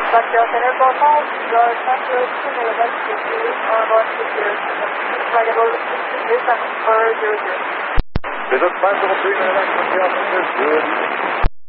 But your center performs, your saturation levels decrease or what is your variable is for 00. Les autres passes ont pris une relaxation, good.